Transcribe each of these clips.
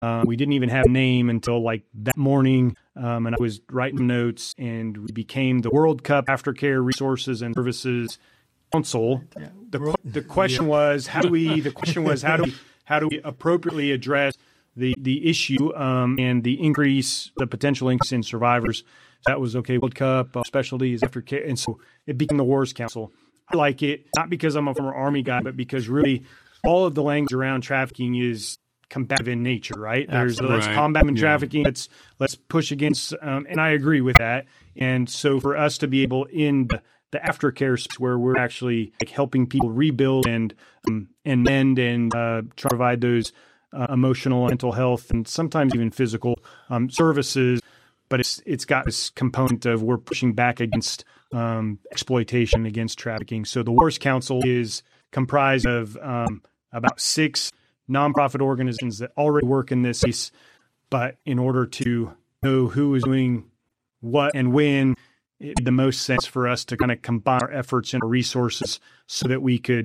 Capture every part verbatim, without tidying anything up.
Um, we didn't even have a name until like that morning. Um, and I was writing notes, and we became the World Cup Aftercare Resources and Services Council. Yeah. The the question yeah. was how do we the question was how do we how do we appropriately address the the issue um, and the increase the potential increase in survivors. That was okay. World Cup uh, specialties aftercare, and so it became the Wars Council. I like it not because I'm a former Army guy, but because really all of the language around trafficking is combative in nature, right? There's Absolutely. let's Right. combat Yeah. trafficking. Let's let's push against, um, and I agree with that. And so for us to be able in the, the aftercare space where we're actually like helping people rebuild and um, and mend and uh, try to provide those uh, emotional, mental health, and sometimes even physical um, services, but it's it's got this component of we're pushing back against um, exploitation, against trafficking. So the Wars Council is comprised of um, about six nonprofit organizations that already work in this space, but in order to know who is doing what and when, it made the most sense for us to kind of combine our efforts and our resources so that we could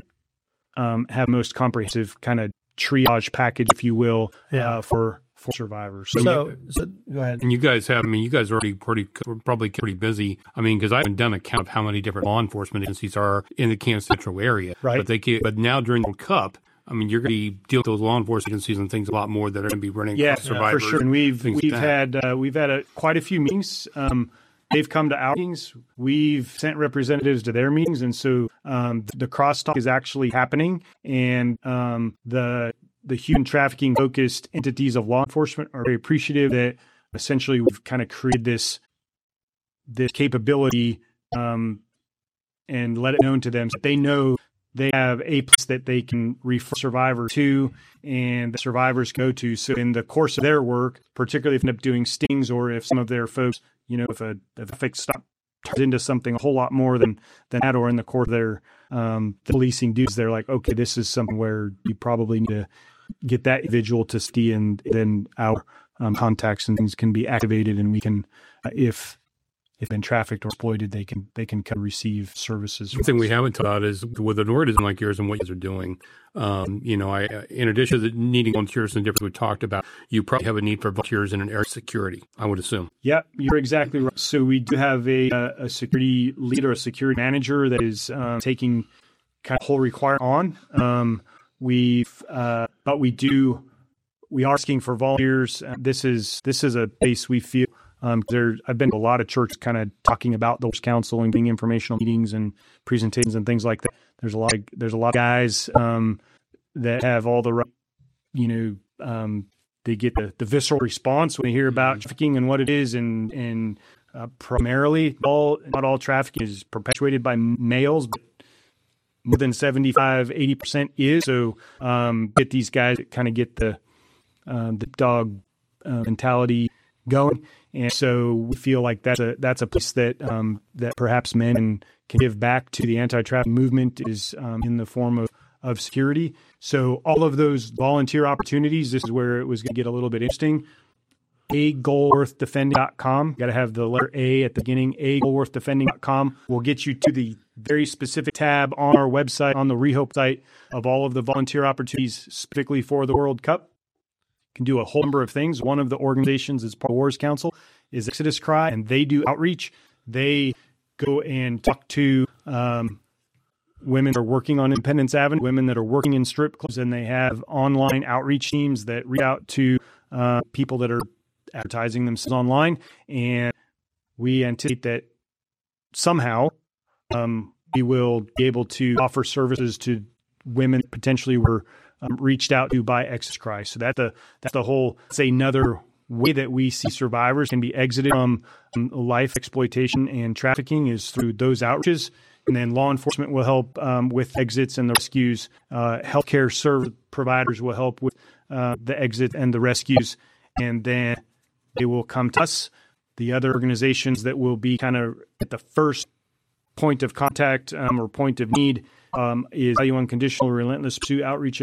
um, have most comprehensive kind of triage package, if you will, Yeah. uh, for for survivors. So, So, so, so go ahead. And you guys have, I mean, you guys are already pretty, probably pretty busy. I mean, because I haven't done a count of how many different law enforcement agencies are in the Kansas Central area. Right. But they can, but now during the World Cup, I mean, you're going to be dealing with those law enforcement agencies and things a lot more that are going to be running yeah, across survivors. for sure. And we've things we've like that. had uh, we've had a, quite a few meetings. Um, they've come to our meetings. We've sent representatives to their meetings, and so um, the crosstalk is actually happening. And um, the the human trafficking focused entities of law enforcement are very appreciative that essentially we've kind of created this this capability um, and let it known to them so they know they have a place that they can refer survivors to and the survivors go to. So in the course of their work, particularly if they end up doing stings or if some of their folks, you know, if a, if a fixed stop turns into something a whole lot more than, than that, or in the course of their um, the policing duties, they're like, okay, this is something where you probably need to get that individual to stay, and then our um, contacts and things can be activated, and we can, uh, if if been trafficked or exploited, they can they can come receive services. One thing we haven't talked about is with an organization like yours and what you guys are doing. Um, you know, I in addition to needing volunteers and different we talked about, you probably have a need for volunteers in an area of security, I would assume. Yeah, you're exactly right. So we do have a a security leader, a security manager that is um, taking kind of whole require on. Um, we've uh, but we do we are asking for volunteers. Uh, this is this is a place we feel. Um, there, I've been to a lot of churches kind of talking about the Wars Council and doing informational meetings and presentations and things like that. There's a lot of, there's a lot of guys um, that have all the right, you know, um, they get the, the visceral response when they hear about trafficking and what it is. And, and uh, primarily all, not all trafficking is perpetuated by males, but more than seventy-five, eighty percent is. So um, get these guys that kind of get the, uh, the dog uh, mentality going. And so we feel like that's a that's a place that um, that perhaps men can, can give back to the anti-trafficking movement is um, in the form of, of security. So all of those volunteer opportunities, this is where it was going to get a little bit interesting. a goal worth defending dot com. Got to have the letter A at the beginning. a goal worth defending dot com will get you to the very specific tab on our website, on the Rehope site, of all of the volunteer opportunities specifically for the World Cup. Can do a whole number of things. One of the organizations is part of Wars Council is Exodus Cry, and they do outreach. They go and talk to um, women that are working on Independence Avenue, women that are working in strip clubs, and they have online outreach teams that reach out to uh, people that are advertising themselves online. And we anticipate that somehow um, we will be able to offer services to women that potentially were Um, reached out to by Exodus Cry. So that's the that's the whole. Say another way that we see survivors can be exited from um, life exploitation and trafficking is through those outreaches, and then law enforcement will help um, with exits and the rescues. Uh, healthcare service providers will help with uh, the exit and the rescues, and then they will come to us. The other organizations that will be kind of at the first point of contact um, or point of need um, is Value Unconditional Relentless Pursuit Outreach